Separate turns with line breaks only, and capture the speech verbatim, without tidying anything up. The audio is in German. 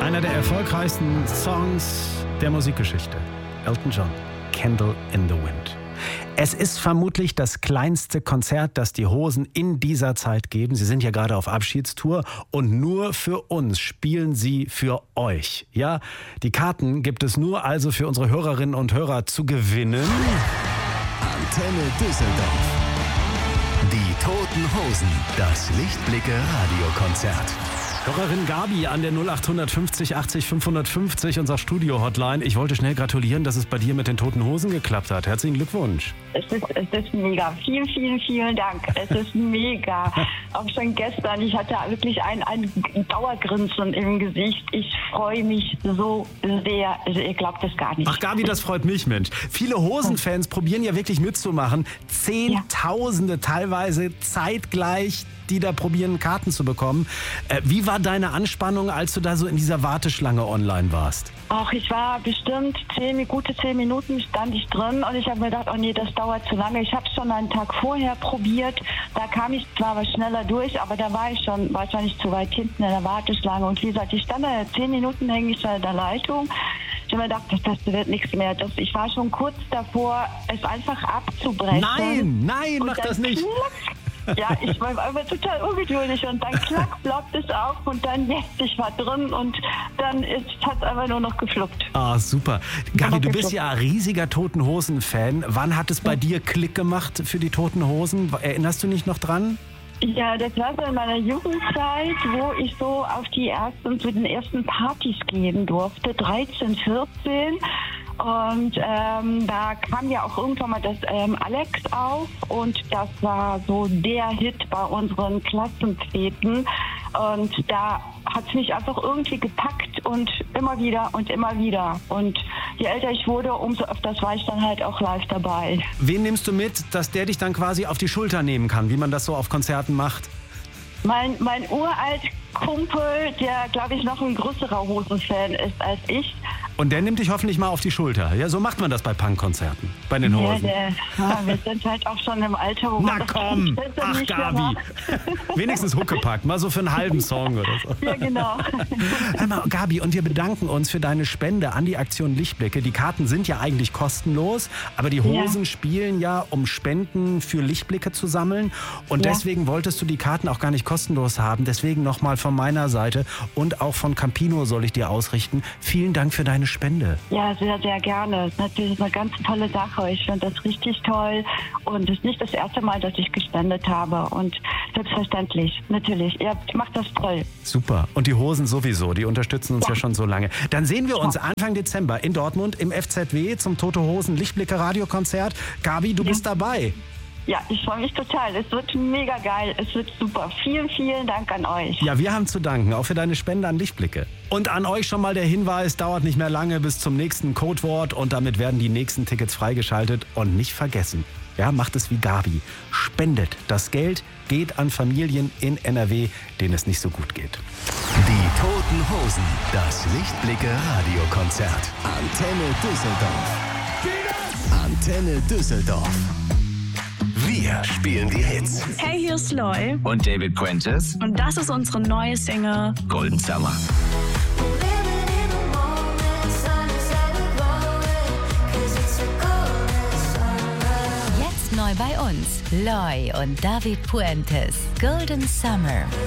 Einer der erfolgreichsten Songs der Musikgeschichte. Elton John, Candle in the Wind. Es ist vermutlich das kleinste Konzert, das die Hosen in dieser Zeit geben. Sie sind ja gerade auf Abschiedstour und nur für uns spielen sie für euch. Ja, die Karten gibt es nur also für unsere Hörerinnen und Hörer zu gewinnen.
Antenne Düsseldorf. Die Toten Hosen, das Lichtblicke-Radiokonzert.
Hörerin Gabi an der null acht fünfzig achtzig fünfhundertfünfzig, unser Studio-Hotline. Ich wollte schnell gratulieren, dass es bei dir mit den Toten Hosen geklappt hat. Herzlichen Glückwunsch.
Es ist, es ist mega. Vielen, vielen, vielen Dank. Es ist mega. Auch schon gestern, ich hatte wirklich ein, ein Dauergrinsen im Gesicht. Ich freue mich so sehr. Also ihr glaubt es gar nicht.
Ach Gabi, das freut mich, Mensch. Viele Hosenfans probieren ja wirklich mitzumachen. Zehntausende ja. teilweise zeitgleich, die da probieren, Karten zu bekommen. Äh, wie war deine Anspannung, als du da so in dieser Warteschlange online warst?
Ach, ich war bestimmt zehn, gute zehn Minuten stand ich drin und ich habe mir gedacht, oh nee, das dauert zu lange. Ich habe es schon einen Tag vorher probiert. Da kam ich zwar was schneller durch, aber da war ich schon wahrscheinlich zu weit hinten in der Warteschlange. Und wie gesagt, ich stand da zehn Minuten, hänge ich da in der Leitung. Ich habe mir gedacht, das, das wird nichts mehr. Das, ich war schon kurz davor, es einfach abzubrechen.
Nein, nein, mach das nicht.
Ja, ich war einfach total ungeduldig und dann klack, ploppt es auf und dann jetzt, ich war drin und dann hat es einfach nur noch gefluppt.
Ah, super. Gabi, du bist ja ein riesiger Toten Hosen-Fan. Wann hat es bei dir Klick gemacht für die Toten Hosen? Erinnerst du dich noch dran?
Ja, das war so in meiner Jugendzeit, wo ich so auf die ersten, zu den ersten Partys gehen durfte, dreizehn, vierzehn. Und ähm, da kam ja auch irgendwann mal das ähm, Alex auf und das war so der Hit bei unseren Klassenfeten. Und da hat es mich einfach irgendwie gepackt und immer wieder und immer wieder. Und je älter ich wurde, umso öfters war ich dann halt auch live dabei.
Wen nimmst du mit, dass der dich dann quasi auf die Schulter nehmen kann, wie man das so auf Konzerten macht?
Mein, mein uralt Kumpel, der, glaube ich, noch ein größerer Hosenfan ist als ich.
Und der nimmt dich hoffentlich mal auf die Schulter. Ja, so macht man das bei Punkkonzerten, bei den Hosen.
Ja, der, ja, wir sind halt auch schon im Alter, wo
Na
man
komm, ach Gabi, wenigstens Huckepack, mal so für einen halben Song oder so.
Ja, genau.
Hör mal, Gabi, und wir bedanken uns für deine Spende an die Aktion Lichtblicke. Die Karten sind ja eigentlich kostenlos, aber die Hosen ja. spielen ja, um Spenden für Lichtblicke zu sammeln. Und ja. deswegen wolltest du die Karten auch gar nicht kostenlos haben. Deswegen nochmal von meiner Seite und auch von Campino soll ich dir ausrichten. Vielen Dank für deine Spende.
Ja, sehr, sehr gerne. Das ist eine ganz tolle Sache. Ich finde das richtig toll. Und es ist nicht das erste Mal, dass ich gespendet habe. Und selbstverständlich, natürlich. Ihr macht das toll.
Super. Und die Hosen sowieso. Die unterstützen uns ja, ja schon so lange. Dann sehen wir uns Anfang Dezember in Dortmund im F Z W zum Tote Hosen Lichtblicke Radiokonzert. Gabi, du ja. bist dabei.
Ja, ich freue mich total. Es wird mega geil. Es wird super. Vielen, vielen Dank an euch.
Ja, wir haben zu danken, auch für deine Spende an Lichtblicke. Und an euch schon mal der Hinweis, dauert nicht mehr lange bis zum nächsten Codewort und damit werden die nächsten Tickets freigeschaltet. Und nicht vergessen, ja, macht es wie Gabi. Spendet. Das Geld geht an Familien in N R W, denen es nicht so gut geht.
Die Toten Hosen, das Lichtblicke-Radiokonzert. Antenne Düsseldorf. Antenne Düsseldorf. Wir spielen die Hits.
Hey, hier ist Loy.
Und David Puentes.
Und das ist unsere neue Single
Golden Summer.
Jetzt neu bei uns. Loy und David Puentes. Golden Summer.